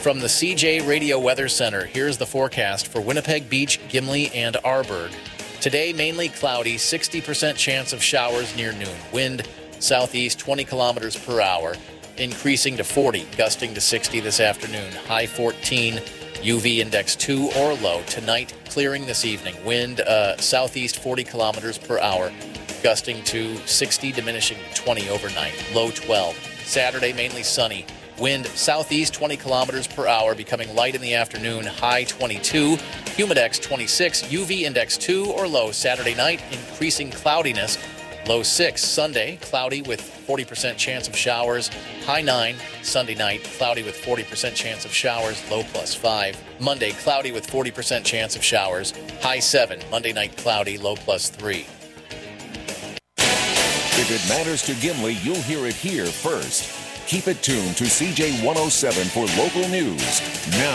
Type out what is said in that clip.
From the CJ Radio Weather Center, here's the forecast for Winnipeg Beach, Gimli, and Arborg. Today, mainly cloudy, 60% chance of showers near noon. Wind southeast 20 kilometers per hour, increasing to 40, gusting to 60 this afternoon. High 14, UV index 2 or low. Tonight, clearing this evening. Wind southeast 40 kilometers per hour, gusting to 60, diminishing to 20 overnight. Low 12. Saturday, mainly sunny. Wind southeast 20 kilometers per hour, becoming light in the afternoon. High 22, humidex 26, UV index 2 or low. Saturday night, increasing cloudiness. Low 6. Sunday, cloudy with 40% chance of showers. High 9. Sunday night, cloudy with 40% chance of showers. Low +5. Monday, cloudy with 40% chance of showers. High 7. Monday night, cloudy. Low +3. If it matters to Gimli, you'll hear it here first. Keep it tuned to CJ 107 for local news. Now.